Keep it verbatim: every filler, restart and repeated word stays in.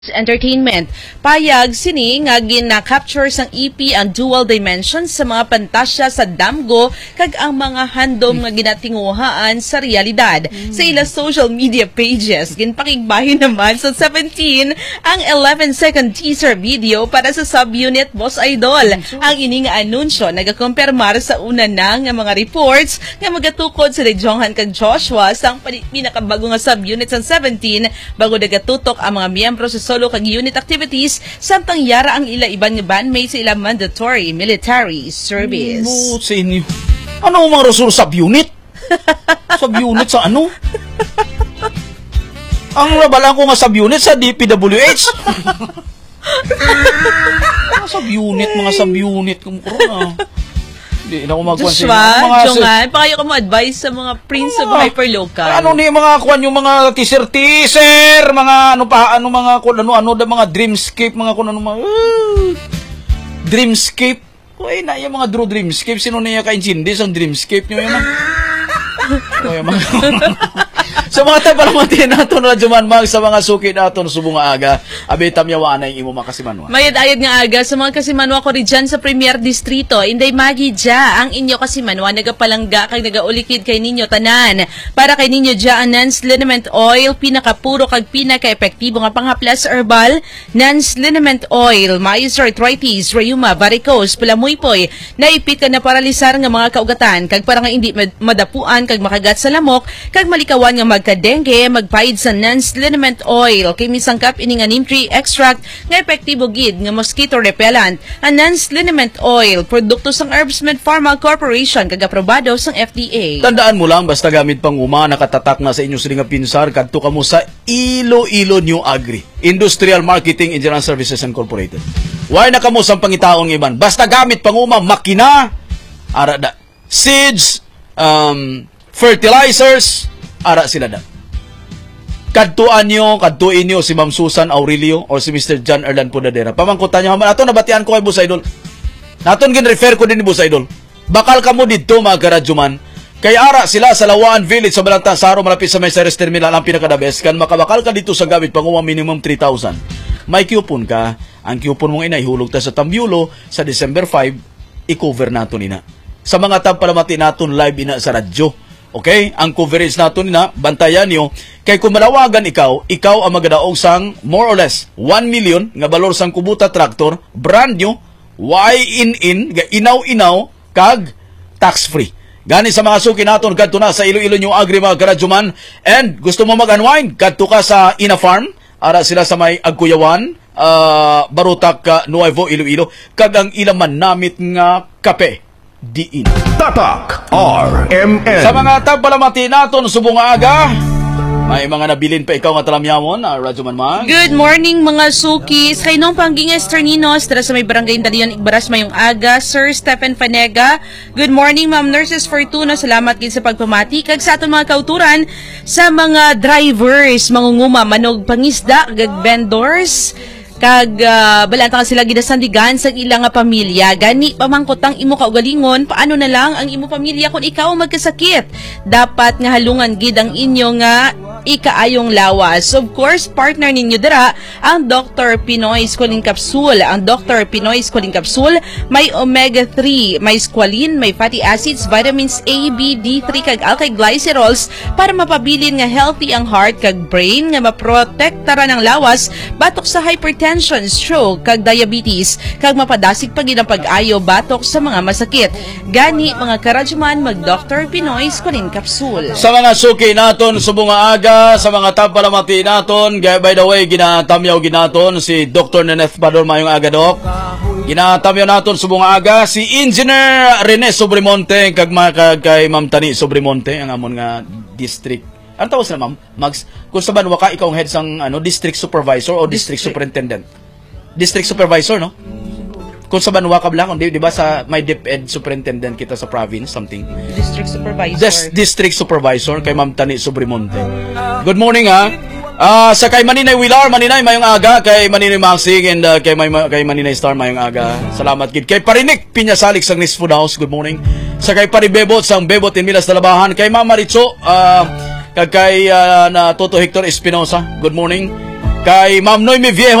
Entertainment. Payag sini nga gina-capture sang E P ang dual dimensions sa mga pantasya sa damgo kag ang mga handom nga ginatinguhaan sa realidad. Mm. Sa ila social media pages, ginpakigbahin naman sa seventeen ang eleven second teaser video para sa subunit Boss Idol. Mm. Ang ini nga anunsyo nagakumpirmar sa una na nga mga reports nga magatukod si Jonghan kag Joshua sang pinakabago nga subunit sa seventeen bago nagatutok ang mga miyembro sa solo kag unit activities samtang yara ang ila iban nga bandmates sa ila mandatory military service. Mo sa inyo. Ano ang mga rasul sub-unit? Sub-unit sa ano? Ang labalan ko nga sub-unit sa D P W H. Mga sub-unit, mga sub-unit. Kumukuro na. Hindi na ako magkuhan sa Joshua, Jongan, pa kayo ka mo advice sa mga Prince of Hyperlocal. Ano ni mga kuan yung mga teaser-teaser, mga ano pa, ano mga kuan ano ano da mga dreamscape, mga kuan ano mga uh, dreamscape. Uy, na yung mga draw dreamscape, sino niya ka-intindi sa dreamscape niyo yun? Uy, mga sa mga tapalamati natin na Juman Mag sa mga suki natin subong aga abitam yawa na yung imo makasimanwa mayad-ayad nga aga sa mga kasimanwa ko rin dyan sa Premier Distrito inday magi dya ang inyo kasimanwa nagapalangga kag nagaulikid kay ninyo tanan para kay ninyo dya ang Nance Liniment Oil pinakapuro kag pinaka-epektibo nga panghaplas herbal Nance Liniment Oil mais arthritis rheuma varicose pulamuypoy naipit ka na paralisar nga mga kaugatan kag para nga hindi madapuan kag makagat sa lamok kag malikawan nga magka-dengue, magpahid sa Nance Liniment Oil kay misangkap ini nga neem tree extract nga epektibo gid nga mosquito repellent. Ang Nance Liniment Oil, produkto sang Herbsmed Pharma Corporation kag aprobado sang F D A. Tandaan mo lang basta gamit pang uma nakatatak na sa inyo sila nga pinsar kadto kamo sa Iloilo New Agri, Industrial Marketing and General Services Incorporated. Why na kamo sang pangitaon ng iban? Basta gamit pang uma, makina, arada, seeds, um, fertilizers, ara sila na. Kadtuan nyo, kadtuin nyo si Ma'am Susan Aurelio or si Mister John Erlan Podadera. Pamangkutan nyo, nato nabatian ko kay Boss Idol. Naton gin-refer ko din ni Boss Idol. Bakal kamo dito mga karadjuman. Kay ara sila sa Lawaan Village sa Balantang Saro malapit sa Mesa Terminal ang pinakadabes. Kan makabakal ka dito sa gamit panguma minimum three thousand. May coupon ka. Ang coupon mong inahulog ta sa Tambulo sa December five, i-cover nato nina. Sa mga tampalamati naton live ina sa radyo. Okay? Ang coverage nato na, bantayan nyo. Kay kung malawagan ikaw, ikaw ang magadaog sang more or less one million nga balor sang kubuta tractor, brand new, Y-in-in, inaw-inaw, kag tax-free. Gani sa mga suki naton kadto na sa Iloilo New Agri mga karadjuman. And gusto mo mag-unwind, kadto ka sa Ina Farm, ara sila sa may Agkuyawan, uh, Barutak, uh, Nuevo, Iloilo, kag ang ilaman namit nga kape. Diin. Tatak R M N. Sa mga tagpalamati naton subong aga, may mga nabilin pa ikaw nga talamyamon, uh, Radyo Manmang. Good morning mga sukis. Kay nung pangginges Terninos, tara sa may barangay Dalion, Igbaras mayong aga, Sir Stephen Fanega. Good morning Ma'am Nurses Fortuna. Salamat gid sa pagpamati. Kag sa aton mga kauturan, sa mga drivers, mangunguma, manog pangisda, gag vendors, kag uh, balanta ka sila gidasandigan sa ilang nga pamilya. Gani pamangkotang imo kaugalingon, paano na lang ang imo pamilya kung ikaw magkasakit? Dapat nga halungan gid ang inyo nga ikaayong lawas. Of course, partner ninyo dira ang Doctor Pinoy Squalene Capsule. Ang Doctor Pinoy Squalene Capsule may omega three, may squalene, may fatty acids, vitamins A, B, D three kag alkylglycerols para mapabilin nga healthy ang heart kag brain nga maprotektara ng lawas batok sa hypertension, stroke kag diabetes kag mapadasig pagid ang pag-ayo batok sa mga masakit. Gani mga karadjuman mag Doctor Pinoy Squalene Capsule. Sa mga suki naton subong aga, sa mga tampalamati naton, by the way ginatamyaw ginaton si Doctor Neneth Pador mayong aga dok. Ginatamyaw naton subong aga si Engineer Rene Sobremonte kag kag kay Ma'am Tani Sobremonte ang amon nga district. Ano tawag sila ma'am? Mags, kung sa banwa ka ikaw ang head sang ano district supervisor o district, district superintendent. District supervisor no? Kung sa banwa ka lang, di, di ba sa may DepEd superintendent kita sa province, something? District supervisor. Des, district supervisor kay Ma'am Tani Sobremonte. Good morning ha. Uh, sa kay Maninay Wilar, Maninay mayong aga, kay Maninay Maxing and uh, kay, may, kay Maninay Star mayong aga. Salamat gid. Kay Parinik Pinyasalik sang Nis Food House, good morning. Sa kay Paribebot sang Bebot in Milas Talabahan, kay Mama Ritso, uh, kay uh, na Toto Hector Espinosa, good morning. Kay Ma'am Noy Viejo